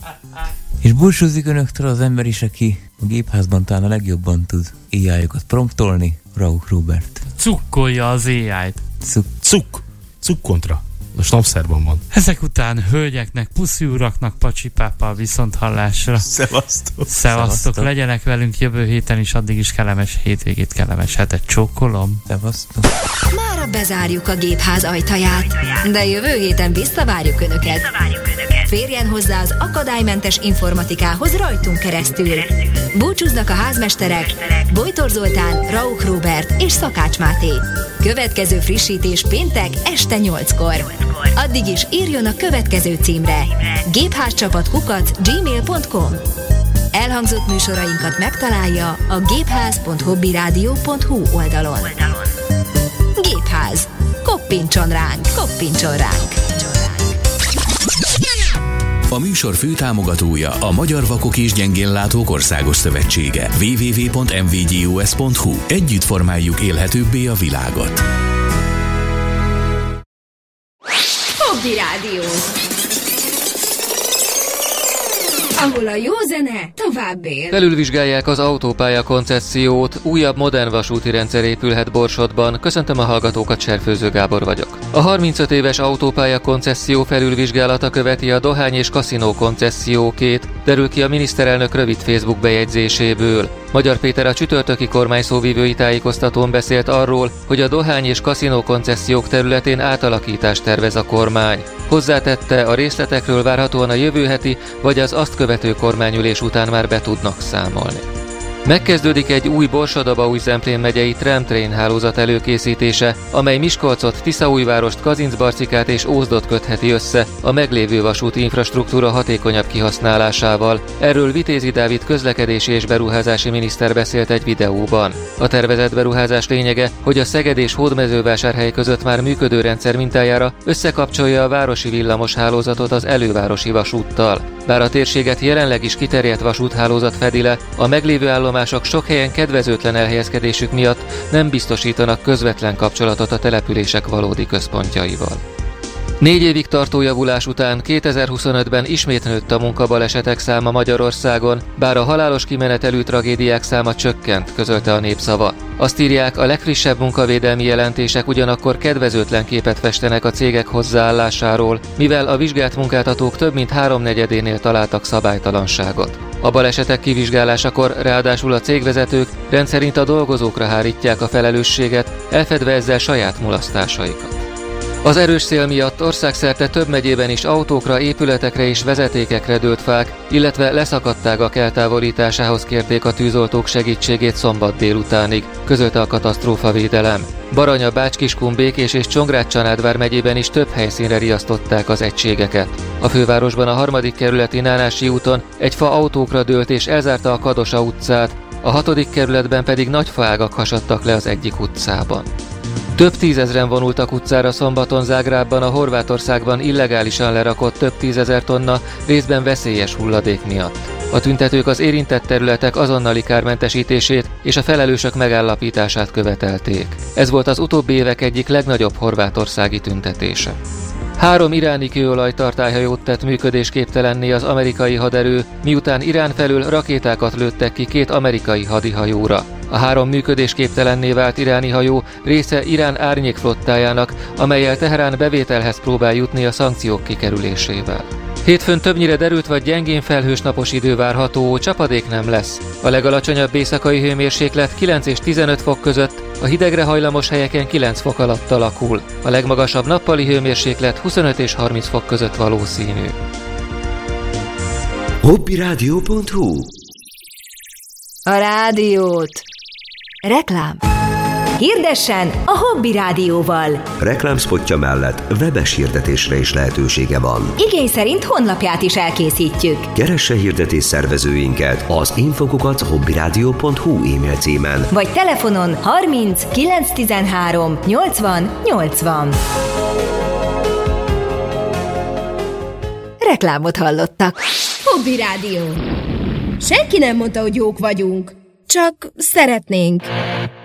És búcsúzik önöktől az ember is, aki a gépházban talán a legjobban tud AI-okat promptolni, Rauch Róbert. Cukkolja az AI-t. Cukkontra. A snapszerban van. Ezek után hölgyeknek, puszi uraknak, pacsi pápa, viszont hallásra. Szevasztok. Legyenek velünk jövő héten is, addig is kellemes hétvégét, kellemes hetet. Csókolom. Szevasztok. Mára bezárjuk a gépház ajtaját, de jövő héten visszavárjuk Önöket. Férjen hozzá az akadálymentes informatikához rajtunk keresztül. Búcsúznak a házmesterek Bojtor Zoltán, Rauch Róbert és Szakács Máté. Következő frissítés péntek este 8-kor. Addig is írjon a következő címre: gépházcsapat@gmail.com. Elhangzott műsorainkat megtalálja a gépház.hobbyradio.hu oldalon. Gépház. Koppintson ránk, koppintson ránk. A műsor főtámogatója a Magyar Vakok és Gyengénlátók Országos Szövetsége. www.mvgus.hu. Együtt formáljuk élhetőbbé a világot. Hobby Rádió, ahol a jó zene tovább él. Felülvizsgálják az autópálya koncessziót, újabb modern vasúti rendszer épülhet Borsodban. Köszöntöm a hallgatókat, Cserfőző Gábor vagyok. A 35 éves autópálya koncesszió felülvizsgálata követi a dohány és kaszinó koncessziókét, derül ki a miniszterelnök rövid Facebook bejegyzéséből. Magyar Péter a csütörtöki kormányszóvivői tájékoztatón beszélt arról, hogy a dohány és kaszinó koncesziók területén átalakítást tervez a kormány. Hozzátette, a részletekről várhatóan a jövő heti vagy az azt követő kormányülés után már be tudnak számolni. Megkezdődik egy új Borsod-Abaúj-Zemplén megyei tram-train hálózat előkészítése, amely Miskolcot, Tiszaújvárost, Kazincbarcikát és Ózdot kötheti össze a meglévő vasúti infrastruktúra hatékonyabb kihasználásával. Erről Vitézi Dávid közlekedési és beruházási miniszter beszélt egy videóban. A tervezett beruházás lényege, hogy a Szeged és Hódmezővásárhely között már működő rendszer mintájára összekapcsolja a városi villamos hálózatot az elővárosi vasúttal. Bár a térséget jelenleg is kiterjedt vasúthálózat fedi le, a meglévő állomások sok helyen kedvezőtlen elhelyezkedésük miatt nem biztosítanak közvetlen kapcsolatot a települések valódi központjaival. 4 évig tartó javulás után 2025-ben ismét nőtt a munkabalesetek száma Magyarországon, bár a halálos kimenetelű tragédiák száma csökkent, közölte a Népszava. Azt írják, a legfrissebb munkavédelmi jelentések ugyanakkor kedvezőtlen képet festenek a cégek hozzáállásáról, mivel a vizsgált munkáltatók több mint 3/4-énél találtak szabálytalanságot. A balesetek kivizsgálásakor ráadásul a cégvezetők rendszerint a dolgozókra hárítják a felelősséget, elfedve ezzel saját mulasztásaikat. Az erős szél miatt országszerte több megyében is autókra, épületekre és vezetékekre dőlt fák, illetve leszakadt ágak eltávolításához kérték a tűzoltók segítségét szombat délutánig, közölte a katasztrófavédelem. Baranya, Bács-Kiskun, Békés és Csongrád-Csanádvár megyében is több helyszínre riasztották az egységeket. A fővárosban a 3. kerületi Nánási úton egy fa autókra dőlt és elzárta a Kadosa utcát, a 6. kerületben pedig nagy faágak hasadtak le az egyik utcában. Több tízezren vonultak utcára szombaton Zágrábban a Horvátországban illegálisan lerakott több tízezer tonna részben veszélyes hulladék miatt. A tüntetők az érintett területek azonnali kármentesítését és a felelősök megállapítását követelték. Ez volt az utóbbi évek egyik legnagyobb horvátországi tüntetése. 3 iráni kőolajtartályhajót tett működésképtelenné az amerikai haderő, miután Irán felől rakétákat lőttek ki 2 amerikai hadihajóra. A 3 működésképtelenné vált iráni hajó része Irán árnyékflottájának, amellyel Teherán bevételhez próbál jutni a szankciók kikerülésével. Hétfőn többnyire derült vagy gyengén felhős napos idő várható, csapadék nem lesz. A legalacsonyabb éjszakai hőmérséklet 9 és 15 fok között, a hidegre hajlamos helyeken 9 fok alatt alakul. A legmagasabb nappali hőmérséklet 25 és 30 fok között valószínű. hobbyradio.hu. A rádiót. Reklám. Hirdessen a Hobby Rádióval. Reklámszpotja mellett webes hirdetésre is lehetősége van. Igény szerint honlapját is elkészítjük. Keresse hirdetés szervezőinket az info@hobbyradio.hu e-mail címen. Vagy telefonon 30 913 80 80. Reklámot hallottak. Hobby Rádió. Senki nem mondta, hogy jók vagyunk. Csak szeretnénk.